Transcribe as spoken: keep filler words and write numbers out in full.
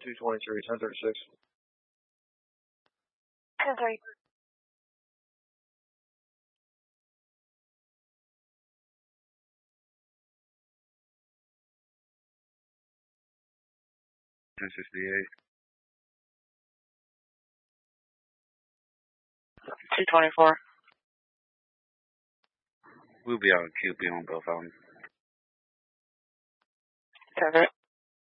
two twenty-three, ten thirty-six. ten three. ten sixty-eight. two twenty-four. We'll be out of Q P on both of them. Perfect.